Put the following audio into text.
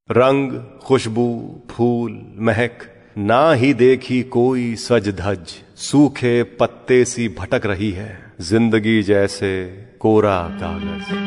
रंग, खुशबू, फूल, महक, ना ही देखी कोई सज धज, सूखे पत्ते सी भटक रही है जिंदगी जैसे कोरा कागज।